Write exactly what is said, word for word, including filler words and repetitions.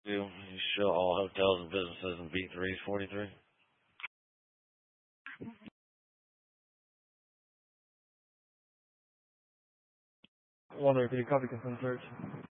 You you show all hotels and businesses in B three forty-three. Wondering, can you copy consent search?